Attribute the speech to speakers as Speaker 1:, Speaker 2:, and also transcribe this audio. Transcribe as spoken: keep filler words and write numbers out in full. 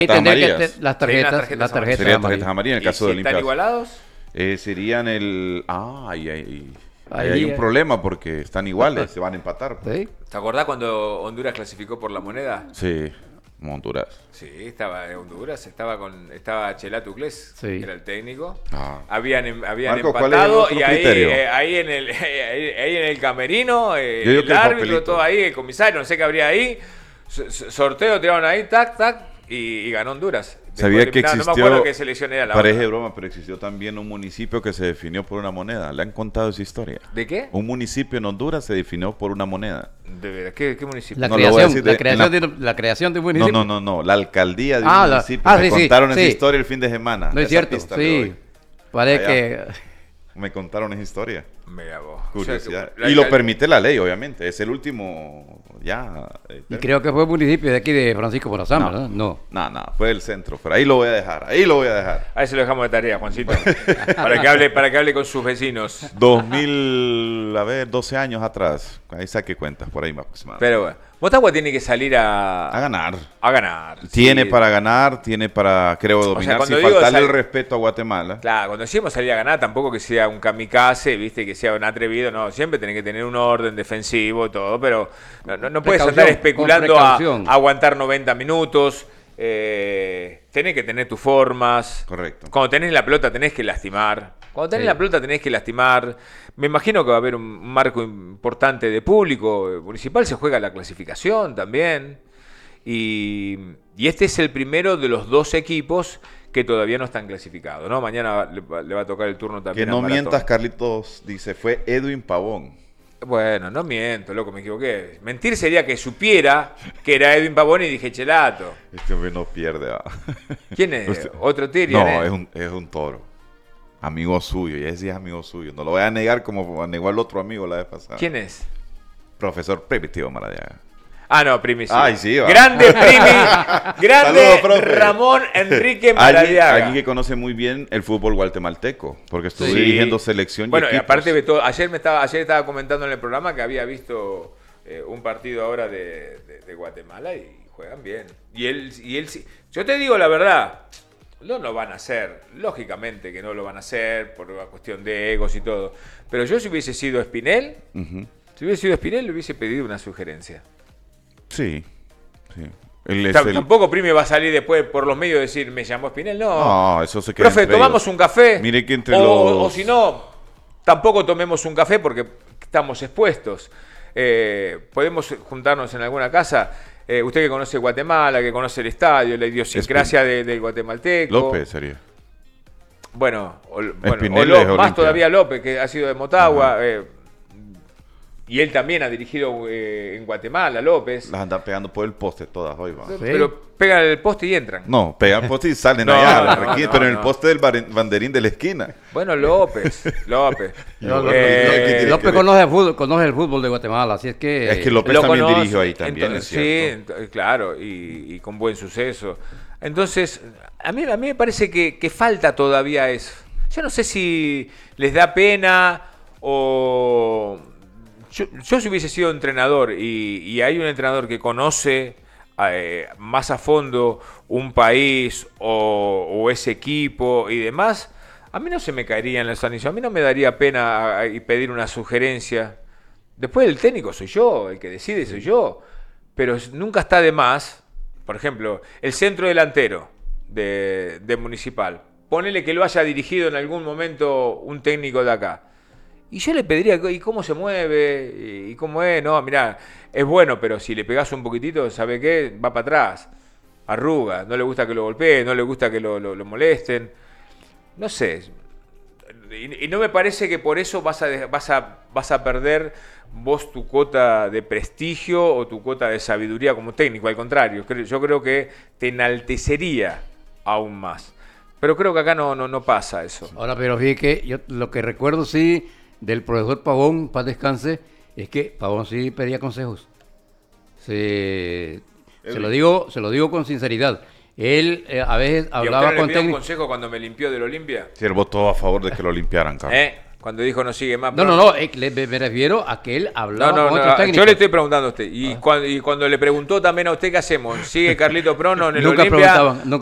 Speaker 1: amarillas.
Speaker 2: Que te, las tarjetas,
Speaker 3: tarjetas
Speaker 2: las tarjetas
Speaker 1: Serían
Speaker 2: amarillas.
Speaker 1: tarjetas amarillas en el caso
Speaker 3: si
Speaker 1: de
Speaker 3: están
Speaker 1: Olimpia.
Speaker 3: igualados?
Speaker 1: Eh, serían el... Ah, ahí, ahí, ahí
Speaker 2: Ahí,
Speaker 1: hay un
Speaker 2: eh.
Speaker 1: problema porque están iguales, se van a empatar.
Speaker 2: ¿Sí?
Speaker 3: ¿Te acordás cuando Honduras clasificó por la moneda?
Speaker 1: Sí, como Honduras.
Speaker 3: Sí, estaba en Honduras, estaba con estaba Chelá Tuclés,
Speaker 2: Sí.
Speaker 3: que era el técnico.
Speaker 1: Ah.
Speaker 3: Habían, em- habían
Speaker 1: Marco, ¿cuál es el
Speaker 3: empatado
Speaker 1: otro
Speaker 3: y ahí,
Speaker 1: criterio?
Speaker 3: eh, ahí, en el, ahí, ahí en el camerino, eh,
Speaker 1: Yo digo
Speaker 3: el
Speaker 1: que el
Speaker 3: árbitro,
Speaker 1: papelito.
Speaker 3: todo ahí, el comisario, no sé qué habría ahí. S- s- Sorteo, tiraron ahí, tac, tac, y, y ganó Honduras. Después
Speaker 1: Sabía que
Speaker 3: eliminaron,
Speaker 1: existió,
Speaker 3: no me acuerdo qué selección era la
Speaker 1: parece
Speaker 3: otra.
Speaker 1: broma, pero existió también un municipio que se definió por una moneda. ¿Le han contado esa historia?
Speaker 3: ¿De qué?
Speaker 1: Un municipio en Honduras se definió por una moneda.
Speaker 3: ¿De veras? ¿Qué, qué municipio?
Speaker 2: La,
Speaker 1: No lo voy a
Speaker 2: creación,
Speaker 1: decir
Speaker 2: la,
Speaker 1: de-
Speaker 2: creación
Speaker 1: en
Speaker 2: de, la creación de un
Speaker 1: No,
Speaker 2: municipio.
Speaker 1: no, no, no, la alcaldía de un
Speaker 2: Ah, la-
Speaker 1: municipio.
Speaker 2: ah,
Speaker 1: me
Speaker 2: sí, sí,
Speaker 1: contaron esa
Speaker 2: sí.
Speaker 1: historia el fin de semana.
Speaker 2: No es
Speaker 1: Esa
Speaker 2: cierto,
Speaker 1: pista le
Speaker 2: sí.
Speaker 1: doy.
Speaker 2: Parece
Speaker 1: Allá.
Speaker 2: que...
Speaker 1: Me contaron esa historia.
Speaker 3: Mira vos.
Speaker 1: Curiosidad.
Speaker 3: O sea, que-
Speaker 1: y lo
Speaker 3: la-
Speaker 1: permite la ley, obviamente. Es el último ya. eh,
Speaker 2: Y creo que fue el municipio de aquí de Francisco Morazán,
Speaker 1: No.
Speaker 2: ¿verdad? No.
Speaker 1: No, no, fue el centro. Pero ahí lo voy a dejar. Ahí lo voy a dejar.
Speaker 3: Ahí se lo dejamos de tarea, Juancito. para, que hable, para que hable con sus vecinos.
Speaker 1: dos mil, a ver, doce años atrás. Ahí saqué cuentas, por ahí más aproximadamente.
Speaker 3: Pero bueno, Motagua tiene que salir a,
Speaker 1: A ganar.
Speaker 3: a ganar.
Speaker 1: Tiene
Speaker 3: sí.
Speaker 1: para ganar, tiene para, creo, dominar
Speaker 3: cuando
Speaker 1: sin
Speaker 3: digo
Speaker 1: faltarle
Speaker 3: sal-
Speaker 1: el respeto a Guatemala.
Speaker 3: Claro, cuando decimos salir a ganar, tampoco que sea un kamikaze, viste, que sea un atrevido, no, siempre tenés que tener un orden defensivo y todo, pero no, no, no puedes
Speaker 2: Precaución,
Speaker 3: andar especulando
Speaker 2: con
Speaker 3: a,
Speaker 2: precaución.
Speaker 3: a aguantar noventa minutos, eh, tenés que tener tus formas.
Speaker 1: Correcto.
Speaker 3: Cuando tenés la pelota tenés que lastimar. Cuando tenés
Speaker 2: Sí.
Speaker 3: la pelota tenés que lastimar. Me imagino que va a haber un marco importante de público. Municipal se juega la clasificación también. Y, y este es el primero de los dos equipos que todavía no están clasificados, ¿no? Mañana le, va- le va a tocar el turno
Speaker 1: Que
Speaker 3: también
Speaker 1: no
Speaker 3: al Maratón.
Speaker 1: mientas, Carlitos, dice, fue Edwin Pavón.
Speaker 3: Bueno, no miento, loco, me equivoqué. Mentir sería que supiera que era Edwin Pavón y dije Chelato.
Speaker 1: Este hombre no pierde. ah.
Speaker 3: ¿Quién es?
Speaker 1: Usted-
Speaker 3: ¿Otro Tyrion?
Speaker 1: No,
Speaker 3: eh?
Speaker 1: es un, es un toro. Amigo suyo, y ese sí es amigo suyo. No lo voy a negar como negó al otro amigo la vez pasada.
Speaker 3: ¿Quién es?
Speaker 1: Profesor Primitivo Maradiaga.
Speaker 3: Ah, no, Primi. Sí.
Speaker 1: Ay, sí, va.
Speaker 3: Grande Primi. Grande
Speaker 1: Saludos, profe.
Speaker 3: Ramón Enrique
Speaker 1: Alguien,
Speaker 3: Maradiaga.
Speaker 1: alguien que conoce muy bien el fútbol guatemalteco, porque estuvo
Speaker 3: Sí.
Speaker 1: dirigiendo selección y
Speaker 3: Bueno, y
Speaker 1: equipos.
Speaker 3: aparte de todo, ayer me estaba, ayer estaba comentando en el programa que había visto eh, un partido ahora de, de- de Guatemala y juegan bien. Y él, y él sí. Yo te digo la verdad, no lo van a hacer. Lógicamente que no lo van a hacer por una cuestión de egos y todo. Pero yo si hubiese sido Espinel,
Speaker 1: Ujú.
Speaker 3: si hubiese sido Espinel, le hubiese pedido una sugerencia.
Speaker 1: Sí, sí. Él es
Speaker 3: Tam-
Speaker 1: el-
Speaker 3: Tampoco Primi va a salir después por los medios a decir, me llamó Espinel, no.
Speaker 1: No, eso se queda
Speaker 3: Profe,
Speaker 1: entre
Speaker 3: tomamos
Speaker 1: ellos.
Speaker 3: un café.
Speaker 1: Mire que entre
Speaker 3: o,
Speaker 1: los...
Speaker 3: o si no, tampoco tomemos un café porque estamos expuestos. Eh, podemos juntarnos en alguna casa. Eh, usted que conoce Guatemala, que conoce el estadio, la idiosincrasia de- del guatemalteco.
Speaker 1: López sería.
Speaker 3: Bueno, o, bueno, o
Speaker 1: Espinel
Speaker 3: Lo-
Speaker 1: es
Speaker 3: más
Speaker 1: Olimpia.
Speaker 3: todavía López, que ha sido de Motagua.
Speaker 1: Ajá.
Speaker 3: eh, y él también ha dirigido eh, en Guatemala, López.
Speaker 1: Las andan pegando por el poste todas hoy, va.
Speaker 3: Pero pegan el poste y entran.
Speaker 1: No, pegan el poste y salen
Speaker 3: No,
Speaker 1: allá, a
Speaker 3: no,
Speaker 1: la
Speaker 3: no,
Speaker 1: requinte,
Speaker 3: no,
Speaker 1: pero en
Speaker 3: no.
Speaker 1: el poste del bar- banderín de la esquina.
Speaker 3: Bueno, López, López.
Speaker 1: Yo-
Speaker 3: Eh,
Speaker 1: López
Speaker 2: López conoce el, fútbol, conoce el fútbol de Guatemala, así es que...
Speaker 1: Es que López
Speaker 3: lo
Speaker 1: también
Speaker 3: conoce,
Speaker 1: dirigió ahí también,
Speaker 3: entonces,
Speaker 1: es cierto.
Speaker 3: sí, ent- claro, y, y con buen suceso. Entonces, a mí, a mí me parece que, que falta todavía eso. Yo no sé si les da pena o... Yo, yo si hubiese sido entrenador y, y hay un entrenador que conoce eh, más a fondo un país o, o ese equipo y demás, a mí no se me caería en los anillos, a mí no me daría pena ah, y pedir una sugerencia. Después el técnico soy yo, el que decide soy yo, pero es- nunca está de más, por ejemplo, el centro delantero de, de Municipal, ponele que lo haya dirigido en algún momento un técnico de acá. Y yo le pediría, ¿y cómo se mueve? ¿Y cómo es? No, mirá, es bueno, pero si le pegás un poquitito, ¿sabe qué? Va para atrás, arruga, no le gusta que lo golpeen, no le gusta que lo, lo- lo molesten. No sé. Y, y no me parece que por eso vas a, de- vas, a, vas a perder vos tu cuota de prestigio o tu cuota de sabiduría como técnico. Al contrario, creo- yo creo que te enaltecería aún más. Pero creo que acá no, no, no pasa eso.
Speaker 2: Ahora, pero fíjate que yo lo que recuerdo sí del profesor Pavón, paz descanse, es que Pavón sí pedía consejos. Se, se lo digo, se lo digo con sinceridad. Él eh, a veces
Speaker 3: ¿Y a
Speaker 2: hablaba
Speaker 3: usted no
Speaker 2: con
Speaker 3: le pidió un
Speaker 2: técnicos.
Speaker 3: consejo cuando me limpió del Olimpia?
Speaker 1: Sí, él votó a favor de que lo limpiaran, Carlos.
Speaker 3: ¿Eh? Cuando dijo no sigue más.
Speaker 2: No, no, no, eh, le- me me refiero a que él hablaba
Speaker 3: No, no,
Speaker 2: con
Speaker 3: no,
Speaker 2: otros técnicos.
Speaker 3: yo le estoy preguntando a usted. Y,
Speaker 2: Ah.
Speaker 3: cuando, y cuando le preguntó también a usted qué hacemos, ¿sigue Carlito Prono en el
Speaker 2: Nunca
Speaker 3: Olimpia?
Speaker 2: preguntaban, nunca